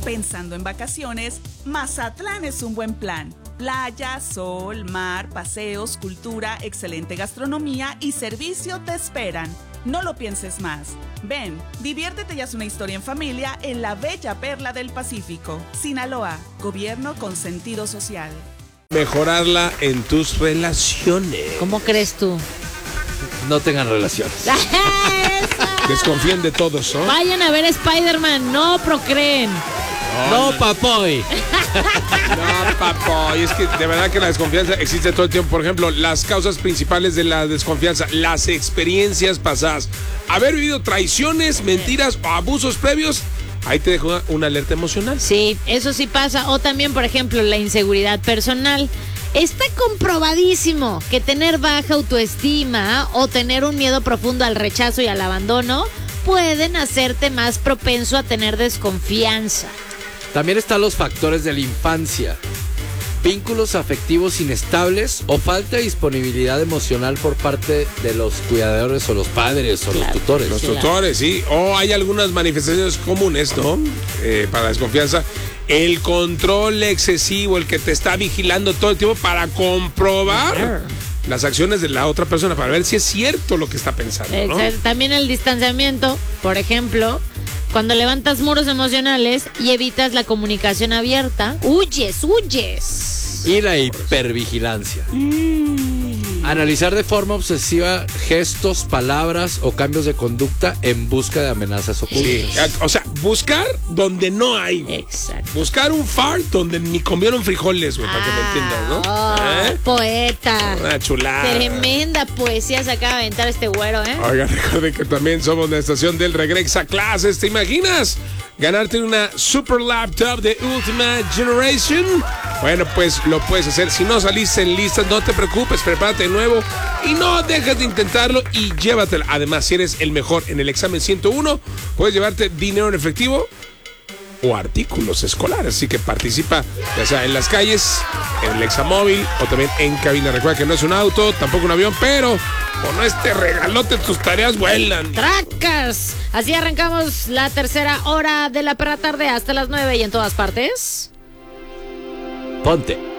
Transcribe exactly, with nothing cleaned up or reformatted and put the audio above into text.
Pensando en vacaciones, Mazatlán es un buen plan. Playa, sol, mar, paseos, cultura, excelente gastronomía y servicio te esperan. No lo pienses más. Ven, diviértete y haz una historia en familia en la bella perla del Pacífico. Sinaloa, gobierno con sentido social. Mejorarla en tus relaciones. ¿Cómo crees tú? No tengan relaciones. Desconfíen de todos, ¿no? Vayan a ver Spider-Man, no procreen. No, no papoy. No, papoy. Es que de verdad que la desconfianza existe todo el tiempo. Por ejemplo, las causas principales de la desconfianza, las experiencias pasadas. Haber vivido traiciones, mentiras o abusos previos. Ahí te dejo una, una alerta emocional. Sí, eso sí pasa. O también, por ejemplo, la inseguridad personal. Está comprobadísimo que tener baja autoestima o tener un miedo profundo al rechazo y al abandono pueden hacerte más propenso a tener desconfianza. También están los factores de la infancia. Vínculos afectivos inestables o falta de disponibilidad emocional por parte de los cuidadores o los padres o Claro, los tutores. Los Sí, tutores, sí. O hay algunas manifestaciones comunes, ¿no? Eh, para la desconfianza. El control excesivo, el que te está vigilando todo el tiempo para comprobar las acciones de la otra persona, para ver si es cierto lo que está pensando, ¿no? También el distanciamiento, por ejemplo, cuando levantas muros emocionales y evitas la comunicación abierta, huyes, huyes. Y la hipervigilancia. Analizar de forma obsesiva gestos, palabras o cambios de conducta en busca de amenazas ocultas. Sí, o sea, buscar donde no hay, güey. Exacto. Buscar un fart donde ni comieron frijoles, güey, para que me entiendas, ¿no? Oh, ¿Eh? Poeta. Una chulada. Tremenda poesía se acaba de aventar este güero, ¿eh? Oigan, recuerden que también somos la estación del Regresa Clases. ¿Te imaginas ganarte una super laptop de Ultima Generation? Bueno, pues lo puedes hacer. Si no saliste en lista, no te preocupes, prepárate de nuevo y no dejes de intentarlo y llévatela. Además, si eres el mejor en el examen ciento uno, puedes llevarte dinero en efectivo o artículos escolares. Así que participa, ya sea en las calles, en el examóvil o también en cabina. Recuerda que no es un auto, tampoco un avión, pero con este regalote tus tareas vuelan. ¡Tracas! Así arrancamos la tercera hora de la perra tarde hasta las nueve y en todas partes. Ponte.